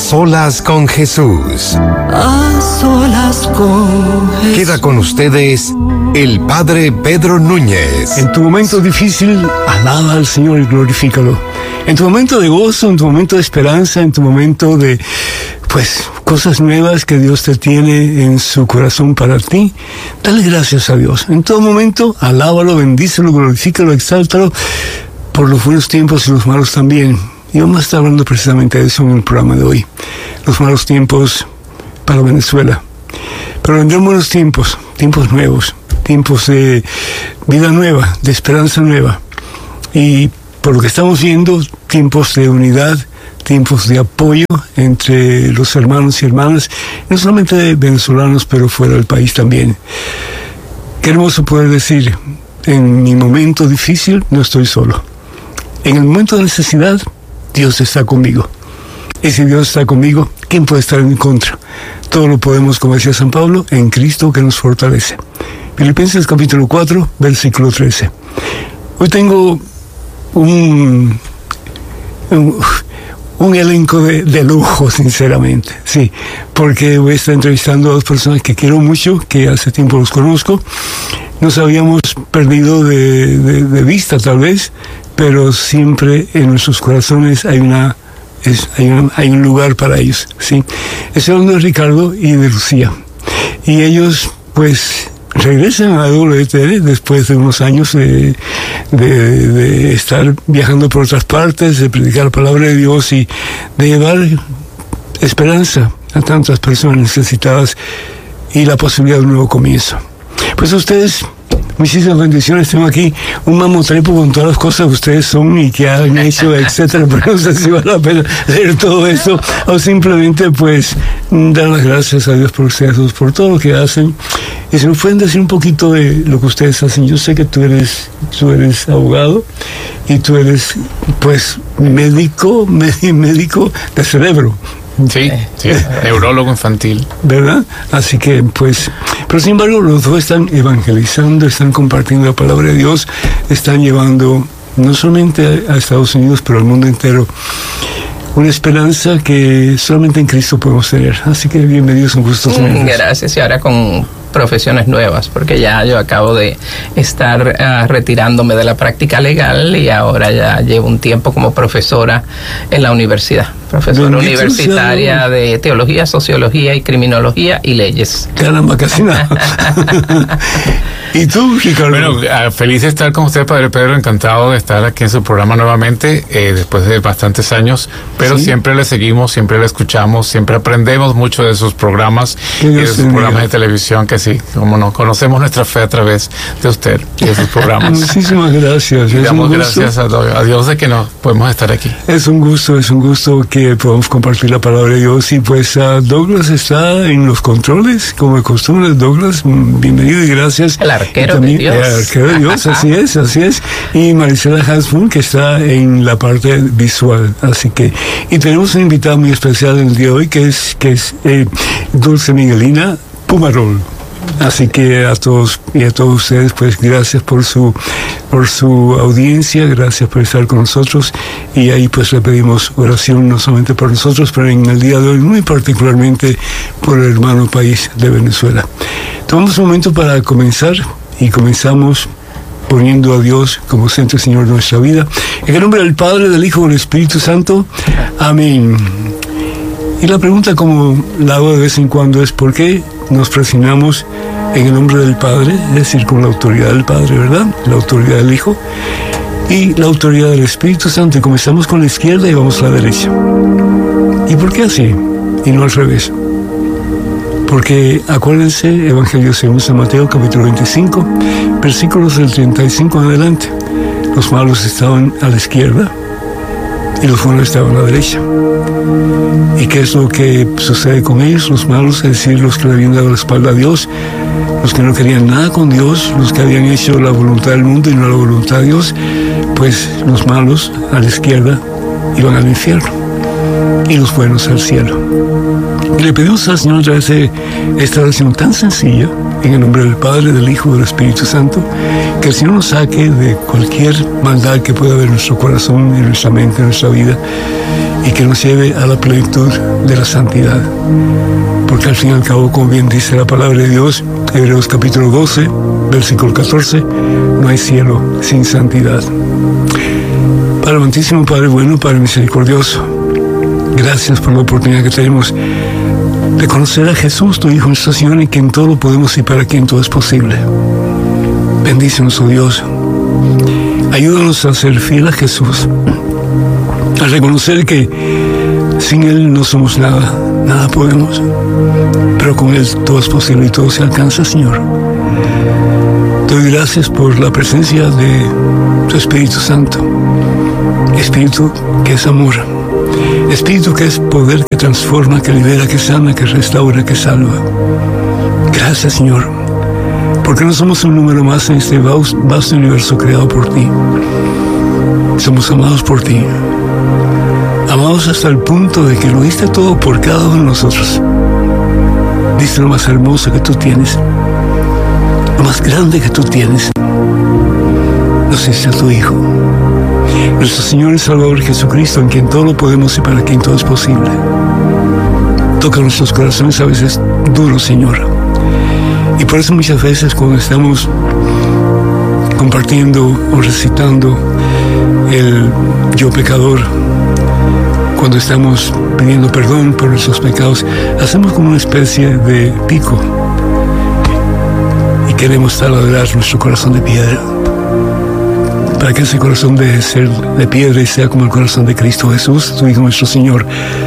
solas con Jesús. A solas con Jesús. Queda con ustedes el Padre Pedro Núñez. En tu momento difícil, alaba al Señor y glorifícalo. En tu momento de gozo, en tu momento de esperanza, en tu momento de, cosas nuevas que Dios te tiene en su corazón para ti, dale gracias a Dios. En todo momento, alábalo, bendícelo, glorifícalo, exáltalo, por los buenos tiempos y los malos también. Y vamos a estar hablando precisamente de eso en el programa de hoy. Los malos tiempos para Venezuela. Pero vendrán buenos tiempos, tiempos nuevos, tiempos de vida nueva, de esperanza nueva. Y por lo que estamos viendo, tiempos de unidad, tiempos de apoyo entre los hermanos y hermanas, no solamente venezolanos, pero fuera del país también. Qué hermoso poder decir, en mi momento difícil no estoy solo. En el momento de necesidad, Dios está conmigo. Y si Dios está conmigo, ¿quién puede estar en mi contra? Todo lo podemos, como decía San Pablo, en Cristo que nos fortalece. Filipenses capítulo 4, versículo 13. Hoy tengo un elenco de lujo, sinceramente, sí, porque voy a estar entrevistando a dos personas que quiero mucho, que hace tiempo los conozco. Nos habíamos perdido de vista, tal vez, pero siempre en nuestros corazones hay un lugar para ellos, sí. Estoy hablando de Ricardo y de Lucía, y ellos, regresan a WTN después de unos años de estar viajando por otras partes, de predicar la palabra de Dios y de llevar esperanza a tantas personas necesitadas y la posibilidad de un nuevo comienzo. Pues a ustedes, muchísimas bendiciones. Tengo aquí un mamotrepo con todas las cosas que ustedes son y que han hecho, etcétera, pero no sé si vale la pena leer todo eso o simplemente dar las gracias a Dios por ustedes, por todo lo que hacen. Y si nos pueden decir un poquito de lo que ustedes hacen. Yo sé que tú eres abogado y tú eres médico de cerebro. Sí, neurólogo infantil. ¿Verdad? Así que, pero sin embargo, los dos están evangelizando, están compartiendo la palabra de Dios, están llevando, no solamente a Estados Unidos, pero al mundo entero, una esperanza que solamente en Cristo podemos tener. Así que bienvenidos, un gusto tenerlos. Gracias, y ahora con profesiones nuevas, porque ya yo acabo de estar retirándome de la práctica legal y ahora ya llevo un tiempo como profesora en la universidad. Profesora universitaria de teología, sociología y criminología y leyes. Caramba, casi nada. ¿Y tú, Ricardo? Bueno, feliz de estar con usted, Padre Pedro, encantado de estar aquí en su programa nuevamente, después de bastantes años, pero ¿sí? Siempre le seguimos, siempre le escuchamos, siempre aprendemos mucho de sus programas y de sus programas de televisión, que sí, como no, conocemos nuestra fe a través de usted y de sus programas. Muchísimas gracias. Y damos gracias a Dios de que nos podemos estar aquí. Es un gusto que podamos compartir la palabra de Dios. Y Douglas está en los controles, como de costumbre. Douglas, bienvenido y gracias. El arquero de Dios. El arquero de Dios, así es. Y Marisela Hasbun, que está en la parte visual. Así que, y tenemos un invitado muy especial en el día de hoy, que es Dulce Miguelina Pumarol. Así que a todos ustedes, gracias por su audiencia, gracias por estar con nosotros, y ahí le pedimos oración no solamente por nosotros, pero en el día de hoy muy particularmente por el hermano país de Venezuela. Tomamos un momento para comenzar, y comenzamos poniendo a Dios como centro, Señor, de nuestra vida. En el nombre del Padre, del Hijo y del Espíritu Santo. Amén. Y la pregunta, como la hago de vez en cuando, es ¿por qué nos presionamos en el nombre del Padre? Es decir, con la autoridad del Padre, ¿verdad? La autoridad del Hijo y la autoridad del Espíritu Santo. Y comenzamos con la izquierda y vamos a la derecha. ¿Y por qué así? Y no al revés. Porque acuérdense, Evangelio según San Mateo, capítulo 25, versículos del 35 en adelante. Los malos estaban a la izquierda y los buenos estaban a la derecha. ¿Y qué es lo que sucede con ellos? Los malos, es decir, los que le habían dado la espalda a Dios, los que no querían nada con Dios, los que habían hecho la voluntad del mundo y no la voluntad de Dios, los malos a la izquierda iban al infierno y los buenos al cielo. Y le pedimos al Señor a través de esta oración tan sencilla, en el nombre del Padre, del Hijo y del Espíritu Santo, que el Señor nos saque de cualquier maldad que pueda haber en nuestro corazón, en nuestra mente, en nuestra vida, y que nos lleve a la plenitud de la santidad. Porque al fin y al cabo, como bien dice la palabra de Dios, Hebreos capítulo 12, versículo 14, no hay cielo sin santidad. Padre amantísimo, Padre bueno, Padre misericordioso, gracias por la oportunidad que tenemos de conocer a Jesús, tu Hijo, nuestro Señor, en quien todo lo podemos y para quien todo es posible. Bendícenos, oh Dios. Ayúdanos a ser fiel a Jesús, a reconocer que sin Él no somos nada, nada podemos, pero con Él todo es posible y todo se alcanza, Señor. Te doy gracias por la presencia de tu Espíritu Santo, Espíritu que es amor, Espíritu que es poder, que transforma, que libera, que sana, que restaura, que salva. Gracias, Señor, porque no somos un número más en este vasto universo creado por ti. Somos amados por ti, amados hasta el punto de que lo diste todo por cada uno de nosotros. Diste lo más hermoso que tú tienes, lo más grande que tú tienes. Nos diste a tu Hijo, nuestro Señor y Salvador Jesucristo, en quien todo lo podemos y para quien todo es posible. Toca nuestros corazones a veces duros, Señor. Y por eso muchas veces cuando estamos compartiendo o recitando el yo pecador, cuando estamos pidiendo perdón por nuestros pecados, hacemos como una especie de pico y queremos taladrar nuestro corazón de piedra, para que ese corazón deje de ser de piedra y sea como el corazón de Cristo Jesús, tu Hijo, nuestro Señor.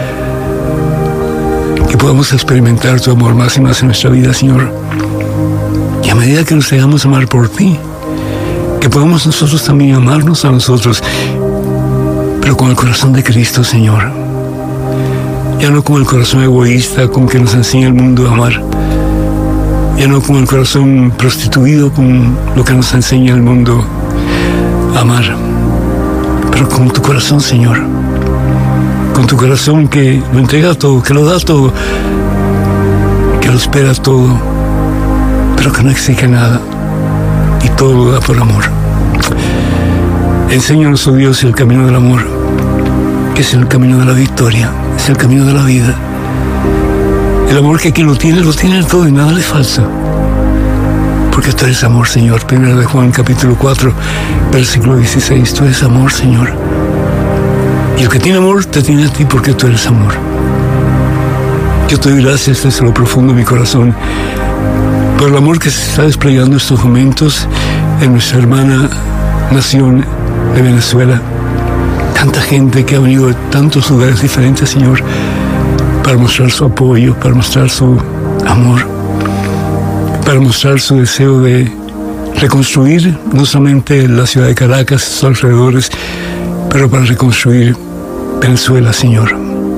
Que podamos experimentar tu amor más y más en nuestra vida, Señor. Y a medida que nos dejamos amar por ti, que podamos nosotros también amarnos a nosotros, pero con el corazón de Cristo, Señor. Ya no con el corazón egoísta con que nos enseña el mundo a amar. Ya no con el corazón prostituido con lo que nos enseña el mundo a amar. Pero con tu corazón, Señor. Con tu corazón que lo entrega todo, que lo da todo, que lo espera todo, pero que no exige nada y todo lo da por amor. Enséñanos, oh Dios, el camino del amor, que es el camino de la victoria, es el camino de la vida. El amor que quien lo tiene todo y nada le falta. Porque tú eres amor, Señor. Primero de Juan, capítulo 4, versículo 16. Tú eres amor, Señor. Y el que tiene amor, te tiene a ti porque tú eres amor. Yo te doy gracias desde lo profundo de mi corazón por el amor que se está desplegando en estos momentos en nuestra hermana nación de Venezuela. Tanta gente que ha venido de tantos lugares diferentes, Señor, para mostrar su apoyo, para mostrar su amor, para mostrar su deseo de reconstruir no solamente la ciudad de Caracas, sus alrededores, pero para reconstruir Venezuela, Señor.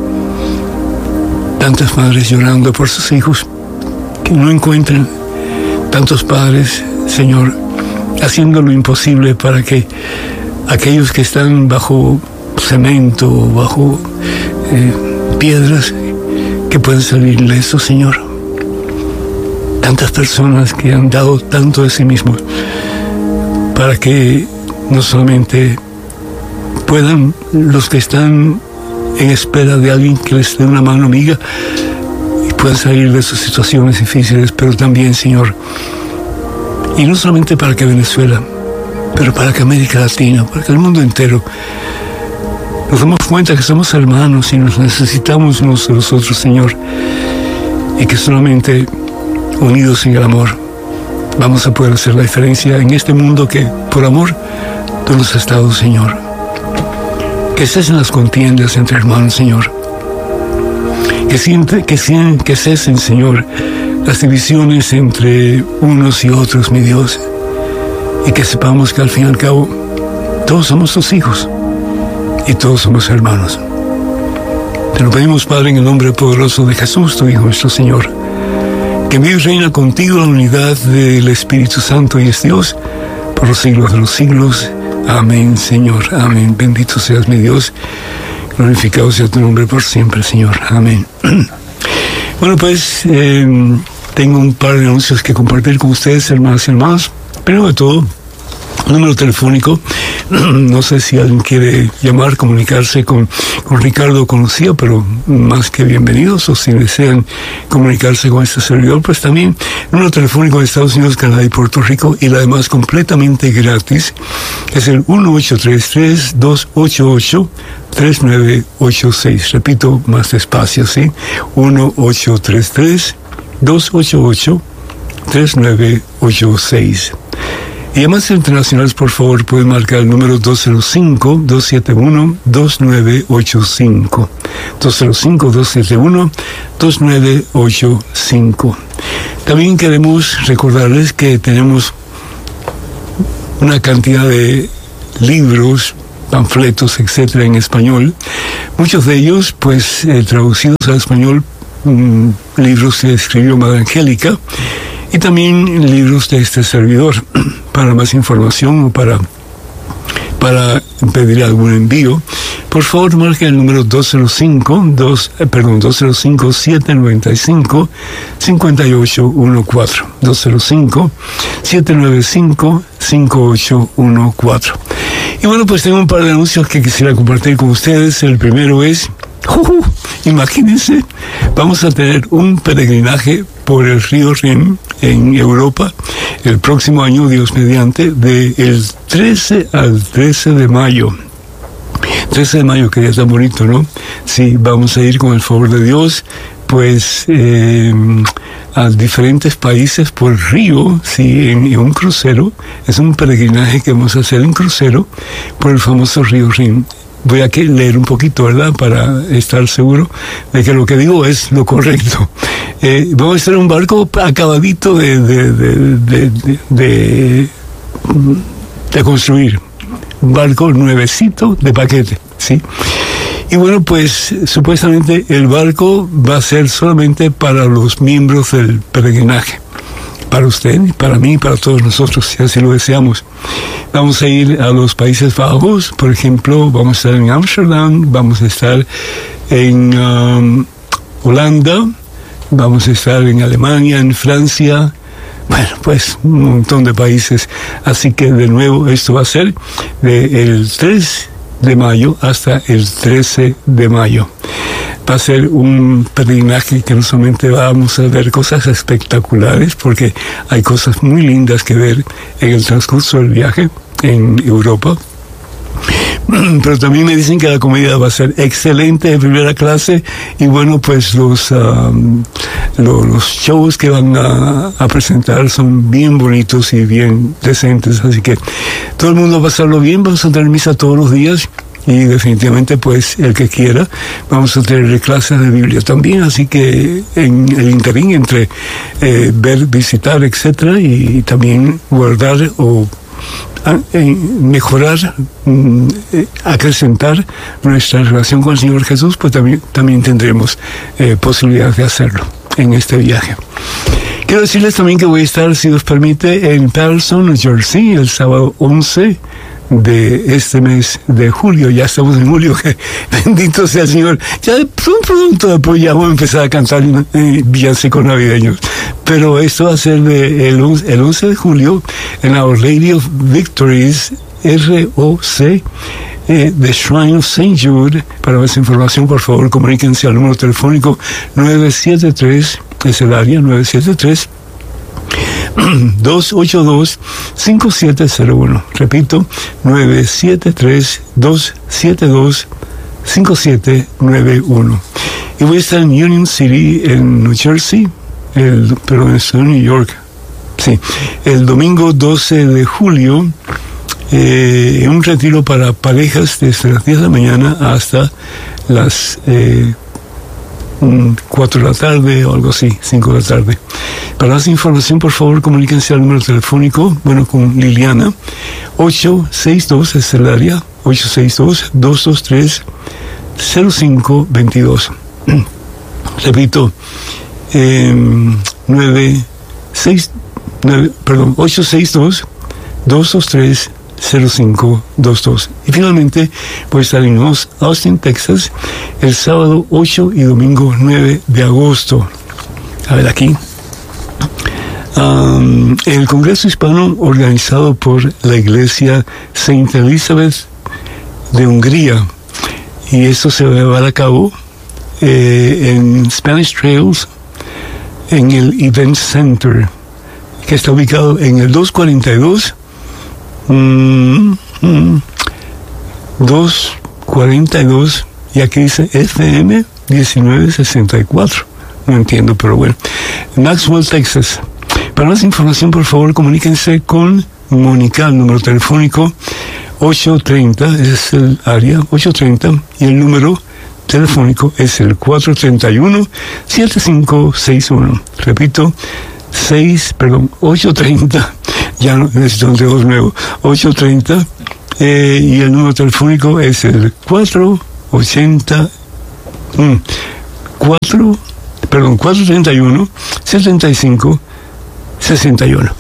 Tantas madres llorando por sus hijos que no encuentran, tantos padres, Señor, haciendo lo imposible para que aquellos que están bajo cemento, bajo piedras, que puedan salir ilesos, Señor. Tantas personas que han dado tanto de sí mismos para que no solamente puedan los que están en espera de alguien que les dé una mano amiga y puedan salir de sus situaciones difíciles, pero también, Señor, y no solamente para que Venezuela, pero para que América Latina, para que el mundo entero nos damos cuenta que somos hermanos y nos necesitamos unos de los otros, Señor, y que solamente unidos en el amor vamos a poder hacer la diferencia en este mundo que por amor tú nos has dado, Señor. Que cesen las contiendas entre hermanos, Señor. Que cesen, Señor, las divisiones entre unos y otros, mi Dios. Y que sepamos que al fin y al cabo todos somos tus hijos y todos somos hermanos. Te lo pedimos, Padre, en el nombre poderoso de Jesús, tu Hijo, nuestro Señor, que vive y reina contigo la unidad del Espíritu Santo y es Dios por los siglos de los siglos. Amén, Señor. Amén. Bendito seas, mi Dios. Glorificado sea tu nombre por siempre, Señor. Amén. Bueno, pues tengo un par de anuncios que compartir con ustedes, hermanas y hermanos. Primero de todo, número telefónico No sé si alguien quiere llamar, comunicarse con Ricardo o con Lucía, pero más que bienvenidos, o si desean comunicarse con este servidor, pues también número telefónico de Estados Unidos, Canadá y Puerto Rico, y la demás completamente gratis, es el 1-833-288-3986. Repito más despacio, ¿sí? 1-833-288-3986. Y llamadas internacionales, por favor, pueden marcar el número 205-271-2985. 205-271-2985. También queremos recordarles que tenemos una cantidad de libros, panfletos, etcétera, en español. Muchos de ellos, pues, traducidos al español, libros que escribió Madre Angélica, y también libros de este servidor. Para más información o para pedir algún envío, por favor marque el número 205-795-5814. 205-795-5814. Y bueno, pues tengo un par de anuncios que quisiera compartir con ustedes. El primero es, imagínense, vamos a tener un peregrinaje por el río Rin en Europa el próximo año, Dios mediante, del 13 al 13 de mayo. 13 de mayo, que ya está bonito, ¿no? Sí, vamos a ir con el favor de Dios, pues, a diferentes países por río, sí, en un crucero. Es un peregrinaje que vamos a hacer en crucero por el famoso río Rin. Voy a leer un poquito, ¿verdad?, para estar seguro de que lo que digo es lo correcto. Vamos a estar en un barco acabadito de construir. Un barco nuevecito de paquete, ¿sí? Y bueno, pues supuestamente el barco va a ser solamente para los miembros del peregrinaje. Para usted, para mí, para todos nosotros, si así lo deseamos. Vamos a ir a los Países Bajos, por ejemplo, vamos a estar en Ámsterdam, vamos a estar en Holanda, vamos a estar en Alemania, en Francia, bueno, pues un montón de países. Así que de nuevo esto va a ser del 3 de mayo hasta el 13 de mayo. Va a ser un peregrinaje que no solamente vamos a ver cosas espectaculares, porque hay cosas muy lindas que ver en el transcurso del viaje en Europa, pero también me dicen que la comida va a ser excelente, de primera clase, y bueno, pues los shows que van a presentar son bien bonitos y bien decentes, así que todo el mundo va a pasarlo bien. Vamos a tener misa todos los días, y definitivamente, pues, el que quiera, vamos a tener clases de Biblia también, así que en el interín entre ver, visitar, etcétera, y también guardar o mejorar, acrecentar nuestra relación con el Señor Jesús, pues también tendremos posibilidad de hacerlo en este viaje. Quiero decirles también que voy a estar, si Dios permite, en Patterson, New Jersey, el sábado 11 de este mes de julio. Ya estamos en julio, bendito sea el Señor. Ya pronto después ya voy a empezar a cantar villancicos navideños. Pero esto va a ser el 11 de julio en Our Lady of Victories, ROC, The Shrine of St. Jude. Para más información, por favor, comuníquense al número telefónico 973, es el área 973 282-5701. Repito, 973-272-5791. Y voy a estar en Union City, en New Jersey, pero estoy en New York. Sí, el domingo 12 de julio, en un retiro para parejas desde las 10 de la mañana hasta las 4 de la tarde o algo así, 5 de la tarde. Para más información, por favor, comuníquense al número telefónico, bueno, con Liliana, 862 es el área, 862-223-0522. Repito, 862-223-0522. Y finalmente voy a estar en Austin, Texas, el sábado 8 y domingo 9 de agosto. A ver aquí. el Congreso Hispano organizado por la Iglesia Saint Elizabeth de Hungría, y esto se va a llevar a cabo en Spanish Trails, en el Event Center, que está ubicado en el 242 y aquí dice FM 1964. No entiendo, pero bueno. Maxwell, Texas. Para más información, por favor, comuníquense con Mónica, el número telefónico 830, es el área 830, y el número telefónico es el 431-7561. Repito, 830, ya no necesito un teléfono nuevo, 830, y el número telefónico es el 431-7561.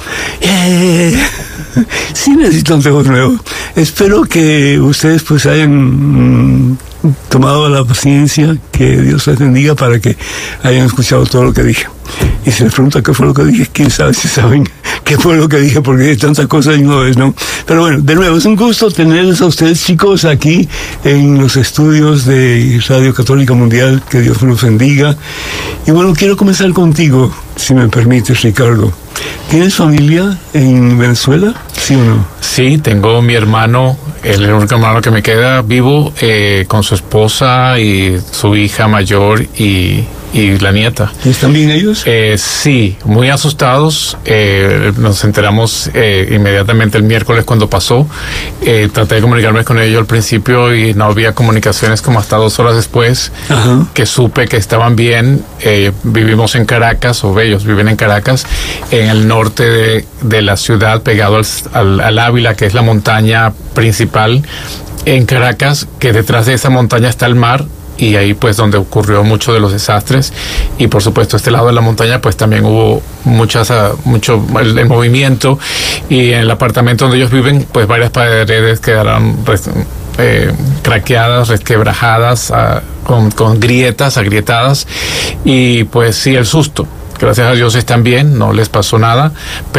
Sí necesito un teléfono nuevo. Espero que ustedes pues hayan tomado la paciencia, que Dios les bendiga, para que hayan escuchado todo lo que dije. Y si les pregunta qué fue lo que dije, quién sabe si saben qué fue lo que dije, porque hay tantas cosas y no es, ¿no? Pero bueno, de nuevo, es un gusto tenerles a ustedes, chicos, aquí en los estudios de Radio Católica Mundial. Que Dios nos bendiga. Y bueno, quiero comenzar contigo, si me permites, Ricardo. ¿Tienes familia en Venezuela? ¿Sí o no? Sí, tengo mi hermano, el único hermano que me queda vivo, con su esposa y su hija mayor y la nieta. ¿Y están bien ellos? Sí, muy asustados. Nos enteramos inmediatamente el miércoles cuando pasó. Traté de comunicarme con ellos al principio y no había comunicaciones como hasta 2 horas después. Ajá. Que supe que estaban bien. Vivimos en Caracas, o ellos viven en Caracas, en el norte de la ciudad, pegado al Ávila, que es la montaña principal en Caracas, que detrás de esa montaña está el mar. Y ahí pues donde ocurrió mucho de los desastres, y por supuesto este lado de la montaña pues también hubo mucho el movimiento, y en el apartamento donde ellos viven pues varias paredes quedaron craqueadas, resquebrajadas, con grietas, agrietadas, y pues sí, el susto. Gracias a Dios están bien, no les pasó nada,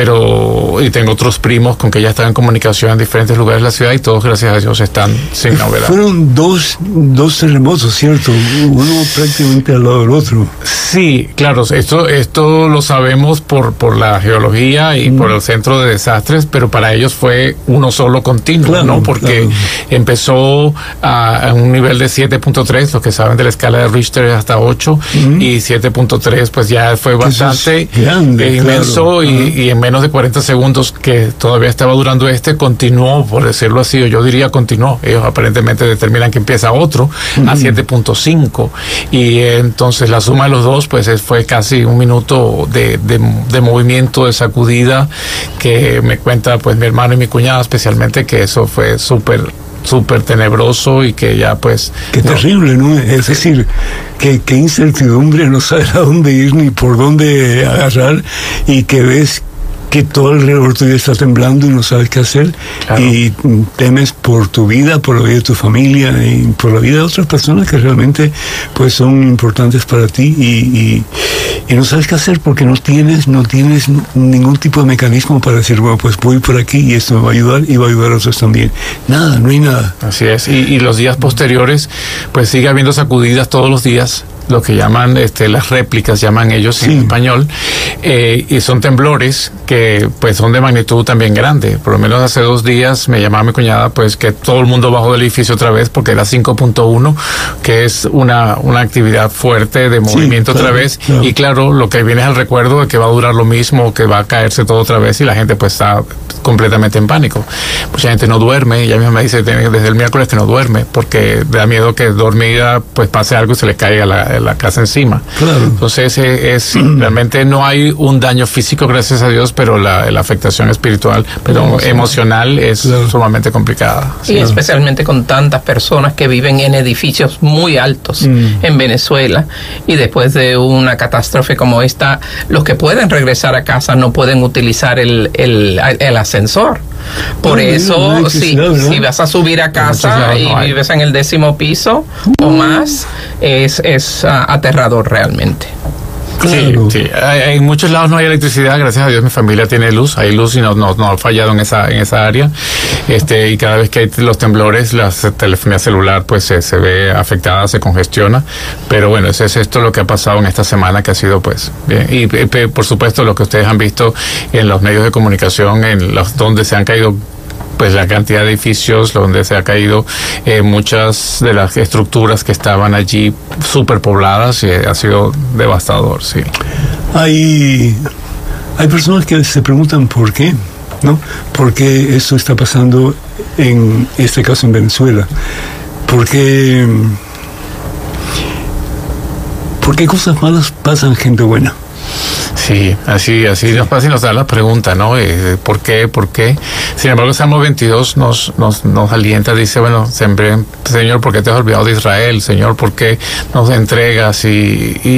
y tengo otros primos con que ya están en comunicación en diferentes lugares de la ciudad, y todos, gracias a Dios, están sin novedad. Fueron dos terremotos, ¿cierto? Uno prácticamente al lado del otro. Sí, claro, esto lo sabemos por la geología y por el centro de desastres, pero para ellos fue uno solo continuo, claro, ¿no? Porque empezó a un nivel de 7.3, los que saben de la escala de Richter es hasta 8, y 7.3 pues ya fue bastante grande, inmenso, claro. Y en menos de 40 segundos que todavía estaba durando continuó, por decirlo así, o yo diría continuó. Ellos aparentemente determinan que empieza otro a 7.5, y entonces la suma de los dos pues fue casi un minuto de movimiento, de sacudida, que me cuenta pues mi hermano y mi cuñada especialmente, que eso fue súper tenebroso, y que ya pues... Qué terrible, ¿no? Es decir, qué incertidumbre, no sabes a dónde ir ni por dónde agarrar, y que ves que todo alrededor tuyo está temblando y no sabes qué hacer, claro. Y temes por tu vida, por la vida de tu familia y por la vida de otras personas que realmente pues son importantes para ti, y no sabes qué hacer porque no tienes ningún tipo de mecanismo para decir, bueno, pues voy por aquí y esto me va a ayudar y va a ayudar a otros también. Nada, no hay nada. Así es, y los días posteriores pues sigue habiendo sacudidas todos los días, lo que llaman las réplicas, llaman ellos en español, y son temblores que pues son de magnitud también grande. Por lo menos hace 2 días me llamaba mi cuñada pues que todo el mundo bajó del edificio otra vez porque era 5.1, que es una actividad fuerte de movimiento, claro, otra vez, claro. Y claro, lo que viene es el recuerdo de que va a durar lo mismo, que va a caerse todo otra vez, y la gente pues está completamente en pánico. Mucha gente no duerme, ella misma me dice desde el miércoles que no duerme porque da miedo que dormida pues pase algo y se le caiga la casa encima. Claro. Entonces realmente no hay un daño físico, gracias a Dios, pero la afectación espiritual, pero emocional es sumamente complicada. Y especialmente con tantas personas que viven en edificios muy altos en Venezuela, y después de una catástrofe como esta, los que pueden regresar a casa no pueden utilizar el ascensor. Por eso, si vas a subir a casa y vives en el 10º piso o más, es aterrador realmente. Claro. Sí. En muchos lados no hay electricidad, gracias a Dios mi familia tiene luz, hay luz y no ha fallado en esa área. Y cada vez que hay los temblores, la telefonía celular pues se ve afectada, se congestiona. Pero bueno, es esto lo que ha pasado en esta semana, que ha sido pues bien. Y por supuesto lo que ustedes han visto en los medios de comunicación, donde se han caído pues la cantidad de edificios, donde se ha caído muchas de las estructuras que estaban allí superpobladas, y ha sido devastador, sí. Hay personas que se preguntan por qué, ¿no? ¿Por qué esto está pasando en este caso en Venezuela? ¿Por qué cosas malas pasan gente buena? Sí, así nos pasa y nos da la pregunta, ¿no? ¿Por qué? Sin embargo, el Salmo 22 nos alienta, dice, bueno, Señor, ¿por qué te has olvidado de Israel? Señor, ¿por qué nos entregas? Y